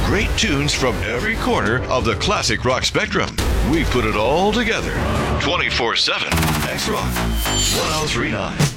great tunes from every corner of the classic rock spectrum. We put it all together. 24/7 X Rock 1039.